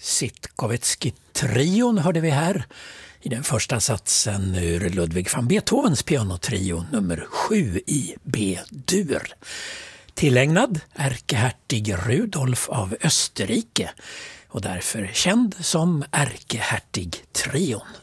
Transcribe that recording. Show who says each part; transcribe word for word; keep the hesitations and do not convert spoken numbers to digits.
Speaker 1: Sitkovetsky-trion hörde vi här i den första satsen ur Ludwig van Beethovens pianotrio nummer sju i B-dur. Tillägnad ärkehertig Rudolf av Österrike och därför känd som ärkehertig-trion.